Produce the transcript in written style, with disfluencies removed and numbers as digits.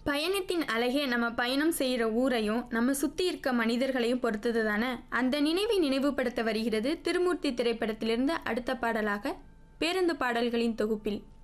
பயணத்தின் அழகே நம்ம பயணம் செய்கிற ஊரையும் நம்ம சுற்றி இருக்க மனிதர்களையும் பொறுத்தது தானே. அந்த நினைவை நினைவுபடுத்த வருகிறது திருமூர்த்தி திரைப்படத்திலிருந்து அடுத்த பாடலாக பேருந்து பாடல்களின் தொகுப்பில்